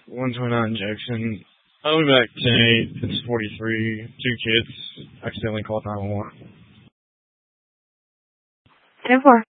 129 Jackson. I'll be back 10-8. It's 43. 2 kids accidentally called 911. 10-4.